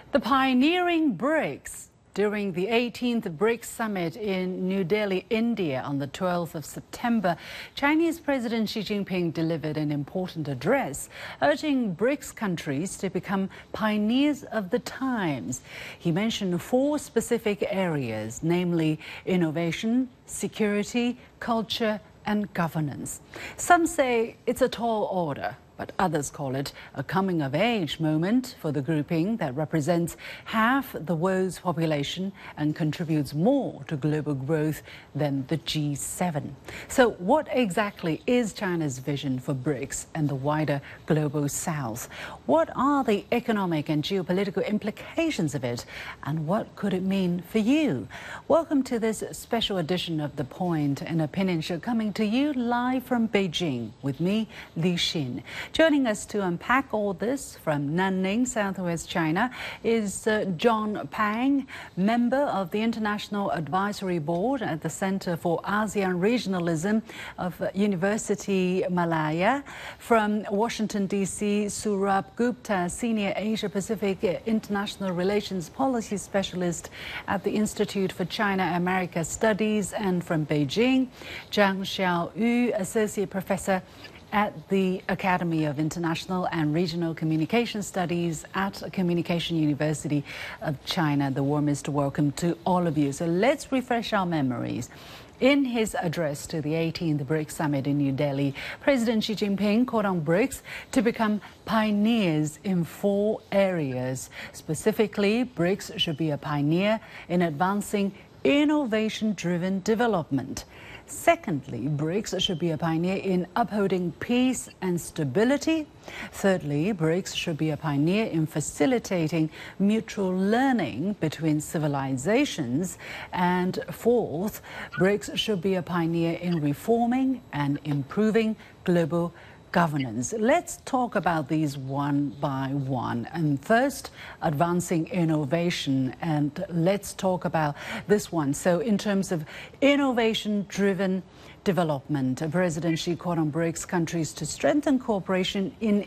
The pioneering BRICS. During the 18th BRICS summit in New Delhi, India on the 12th of September, Chinese President Xi Jinping delivered an important address, urging BRICS countries to become pioneers of the times. He mentioned four specific areas, namely innovation, security, culture, and governance. Some say it's a tall order, but others call it a coming-of-age moment for the grouping that represents half the world's population and contributes more to global growth than the G7. So what exactly is China's vision for BRICS and the wider global south? What are the economic and geopolitical implications of it, and what could it mean for you? Welcome to this special edition of The Point, an opinion show coming to you live from Beijing with me, Li Xin. Joining us to unpack all this from Nanning, Southwest China, is John Pang, member of the International Advisory Board at the Center for ASEAN Regionalism of University Malaya. From Washington, D.C., Surabh Gupta, Senior Asia-Pacific International Relations Policy Specialist at the Institute for China-America Studies. And from Beijing, Zhang Xiaoyu, Associate Professor at the Academy of International and Regional Communication Studies at Communication University of China. The warmest welcome to all of you. So let's refresh our memories. In his address to the 18th BRICS Summit in New Delhi, President Xi Jinping called on BRICS to become pioneers in four areas. Specifically, BRICS should be a pioneer in advancing innovation-driven development. Secondly, BRICS should be a pioneer in upholding peace and stability. Thirdly, BRICS should be a pioneer in facilitating mutual learning between civilizations. And fourth, BRICS should be a pioneer in reforming and improving global governance. Let's talk about these one by one. And first, advancing innovation. And let's talk about this one. So in terms of innovation-driven development, President Xi called on BRICS countries to strengthen cooperation in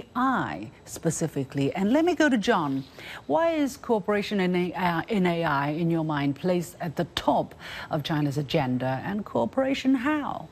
AI specifically. And let me go to John. Why is cooperation in AI, in your mind, placed at the top of China's agenda? And cooperation how?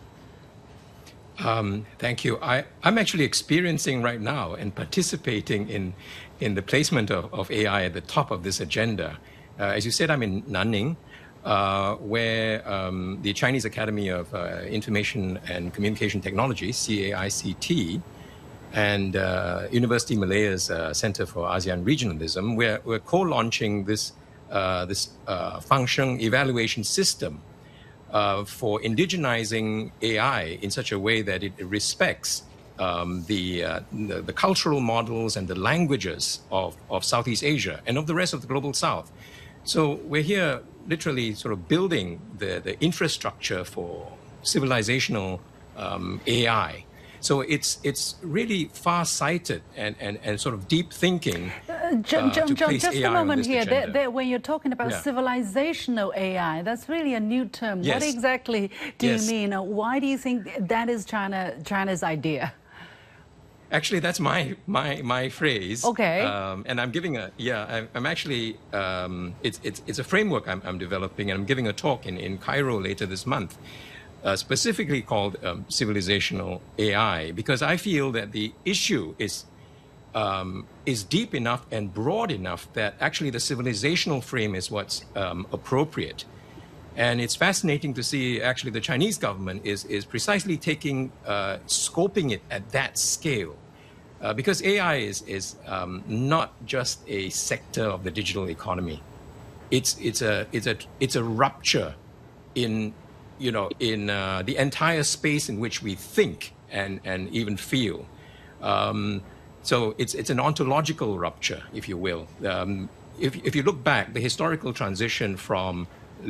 Thank you. I'm actually experiencing right now and participating in the placement of AI at the top of this agenda. As you said, I'm in Nanning, where the Chinese Academy of Information and Communication Technology, CAICT, and University Malaya's Center for ASEAN Regionalism, we're co-launching this function evaluation system for indigenizing AI in such a way that it respects the cultural models and the languages of Southeast Asia and of the rest of the global South. So we're here literally sort of building the infrastructure for civilizational AI. So it's really far-sighted and sort of deep thinking. John, just a moment here. When you're talking about civilizational AI, that's really a new term. Yes. What exactly do you mean? Why do you think that is China's idea? Actually, that's my phrase. Okay. And I'm giving I'm actually it's a framework I'm developing, and I'm giving a talk in Cairo later this month. Specifically called civilizational AI, because I feel that the issue is deep enough and broad enough that actually the civilizational frame is what's appropriate. And it's fascinating to see actually the Chinese government is precisely scoping it at that scale. Because AI is not just a sector of the digital economy. It's a rupture in the entire space in which we think and even feel. So it's an ontological rupture, if you will. If you look back, the historical transition from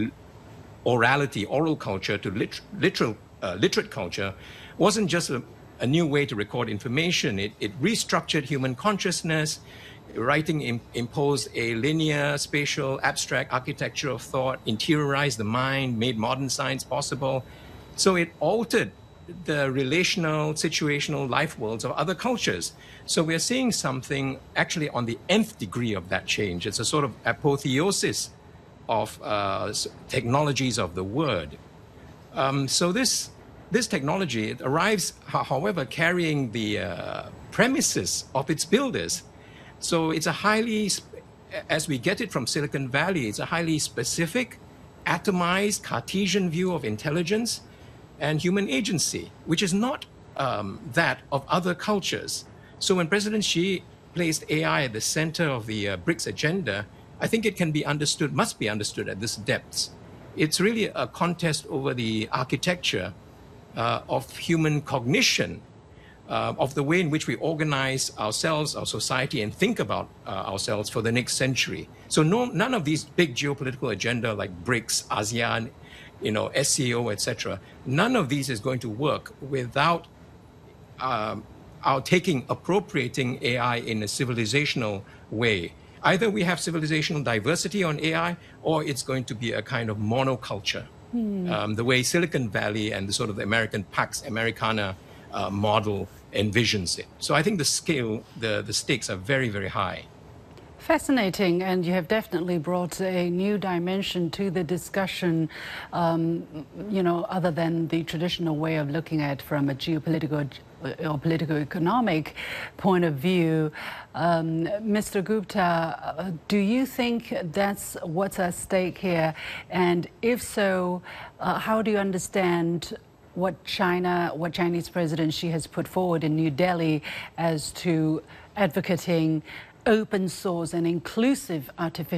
oral culture to literate culture wasn't just a new way to record information. It restructured human consciousness. Writing imposed a linear, spatial, abstract architecture of thought, interiorized the mind, made modern science possible. So it altered the relational, situational life worlds of other cultures. So we're seeing something actually on the nth degree of that change. It's a sort of apotheosis of technologies of the word. So this technology, it arrives, however, carrying the premises of its builders. So it's a highly, as we get it from Silicon Valley, it's a highly specific, atomized Cartesian view of intelligence and human agency, which is not that of other cultures. So when President Xi placed AI at the center of the BRICS agenda, I think it can be understood, must be understood at this depth. It's really a contest over the architecture of human cognition, of the way in which we organize ourselves, our society, and think about ourselves for the next century. So none of these big geopolitical agenda like BRICS, ASEAN, SCO, etc., none of these is going to work without our appropriating AI in a civilizational way. Either we have civilizational diversity on AI, or it's going to be a kind of monoculture, the way Silicon Valley and the sort of the American Pax Americana model envisions it. So I think the scale, the stakes are very, very high. Fascinating, and you have definitely brought a new dimension to the discussion, other than the traditional way of looking at from a geopolitical or political-economic point of view. Mr. Gupta, do you think that's what's at stake here? And if so, how do you understand what Chinese President Xi has put forward in New Delhi as to advocating open source and inclusive artificial